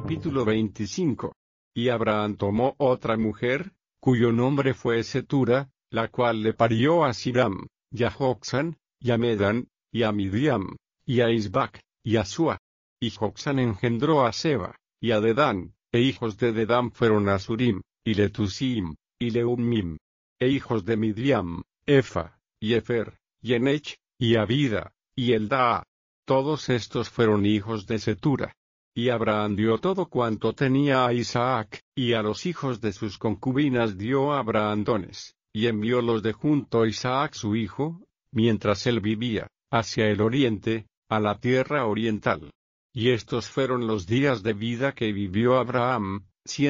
Capítulo 25. Y Abraham tomó otra mujer, cuyo nombre fue Setura, la cual le parió a Siram, y a Joxán, y a Medan, y a Midiam, y a Isbac, y a Sua. Y Joxán engendró a Seba, y a Dedán, e hijos de Dedán fueron Asurim, y Letusim, y Leumim. E hijos de Midiam, Efa, y Efer, y Enech, y Abida, y Eldaa. Todos estos fueron hijos de Setura. Y Abraham dio todo cuanto tenía a Isaac, y a los hijos de sus concubinas dio Abraham dones, y enviólos de junto a Isaac su hijo, mientras él vivía, hacia el oriente, a la tierra oriental. Y estos fueron los días de vida que vivió Abraham,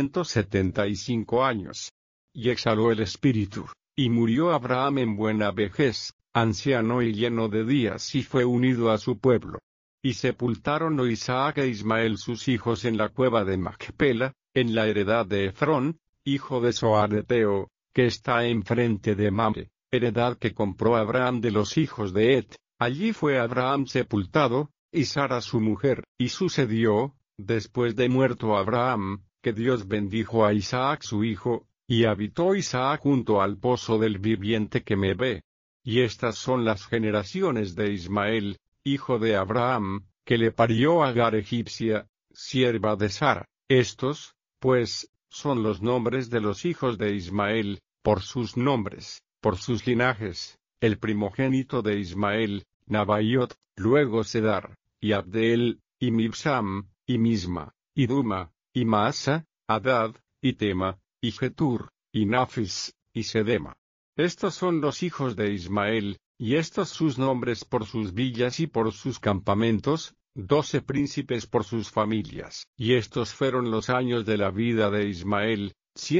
175 años. Y exhaló el espíritu, y murió Abraham en buena vejez, anciano y lleno de días, y fue unido a su pueblo. Y sepultaron a Isaac e Ismael sus hijos en la cueva de Macpela, en la heredad de Efrón, hijo de Zoareteo, que está enfrente de Mamre, heredad que compró Abraham de los hijos de Et. Allí fue Abraham sepultado, y Sara su mujer. Y sucedió, después de muerto Abraham, que Dios bendijo a Isaac su hijo, y habitó Isaac junto al pozo del viviente que me ve. Y estas son las generaciones de Ismael, hijo de Abraham, que le parió a Agar egipcia, sierva de Sara. Estos, pues, son los nombres de los hijos de Ismael, por sus nombres, por sus linajes: el primogénito de Ismael, Nabaiot, luego Sedar, y Abdeel, y Mibsam, y Misma, y Duma, y Maasa, Hadad, y Tema, y Getur, y Nafis, y Sedema. Estos son los hijos de Ismael, y estos sus nombres por sus villas y por sus campamentos, 12 príncipes por sus familias. Y estos fueron los años de la vida de Ismael,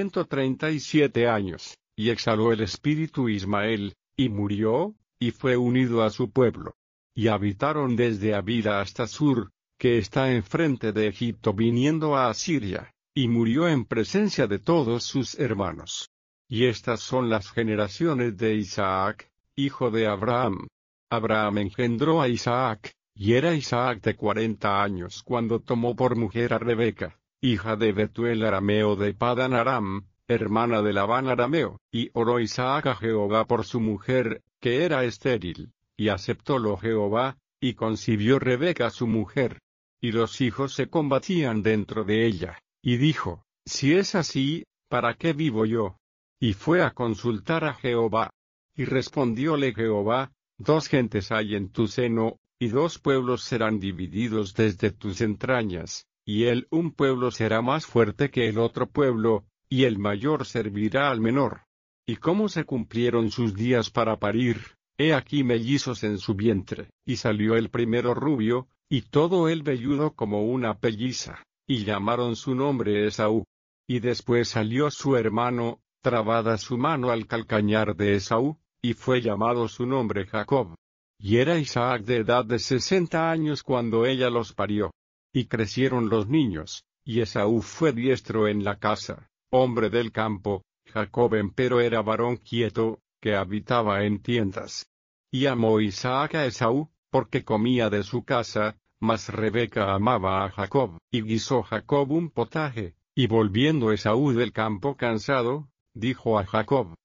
137 años, y exhaló el espíritu Ismael, y murió, y fue unido a su pueblo. Y habitaron desde Abida hasta Sur, que está enfrente de Egipto viniendo a Asiria, y murió en presencia de todos sus hermanos. Y estas son las generaciones de Isaac, hijo de Abraham. Abraham engendró a Isaac, y era Isaac de 40 años cuando tomó por mujer a Rebeca, hija de Betuel arameo de Padan Aram, hermana de Labán arameo. Y oró Isaac a Jehová por su mujer, que era estéril, y aceptólo Jehová, y concibió Rebeca su mujer. Y los hijos se combatían dentro de ella, y dijo: si es así, ¿para qué vivo yo? Y fue a consultar a Jehová. Y respondióle Jehová: 2 gentes hay en tu seno, y 2 pueblos serán divididos desde tus entrañas, y un pueblo será más fuerte que el otro pueblo, y el mayor servirá al menor. Y cómo se cumplieron sus días para parir, he aquí mellizos en su vientre, y salió el primero rubio, y todo él velludo como una pelliza, y llamaron su nombre Esaú. Y después salió su hermano, trabada su mano al calcañar de Esaú, y fue llamado su nombre Jacob. Y era Isaac de edad de 60 años cuando ella los parió. Y crecieron los niños, y Esaú fue diestro en la casa, hombre del campo. Jacob empero era varón quieto, que habitaba en tiendas. Y amó Isaac a Esaú, porque comía de su casa, mas Rebeca amaba a Jacob. Y guisó Jacob un potaje, y volviendo Esaú del campo cansado, dijo a Jacob: